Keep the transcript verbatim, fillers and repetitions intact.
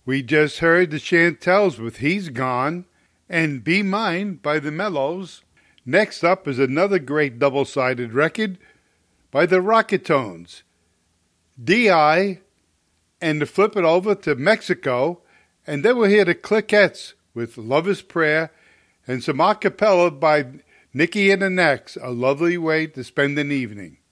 We just heard the Chantels with He's Gone and Be Mine by the Mellows. Next up is another great double-sided record by the Rocketones, D I, and to flip it over to Mexico, and then we'll hear the Cliquettes with Lover's Prayer and some a cappella by Nicky and the Necks, A Lovely Way to Spend an Evening.